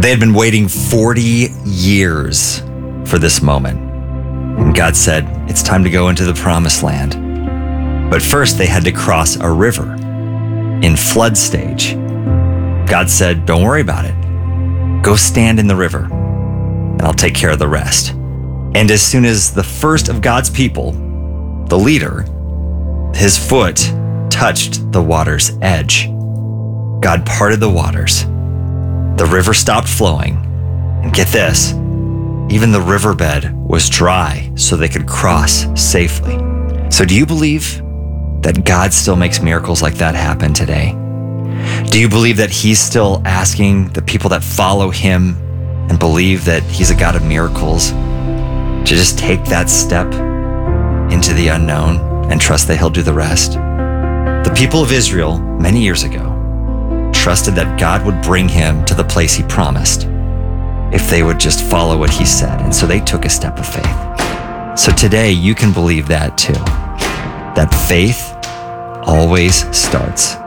They had been waiting 40 years for this moment. And God said, it's time to go into the promised land. But first they had to cross a river in flood stage. God said, don't worry about it. Go stand in the river and I'll take care of the rest. And as soon as the first of God's people, the leader, his foot touched the water's edge, God parted the waters. The river stopped flowing. And get this, even the riverbed was dry so they could cross safely. So do you believe that God still makes miracles like that happen today? Do you believe that he's still asking the people that follow him and believe that he's a God of miracles to just take that step into the unknown and trust that he'll do the rest? The people of Israel, many years ago, trusted that God would bring him to the place he promised if they would just follow what he said. And so they took a step of faith. So today you can believe that too, that faith always starts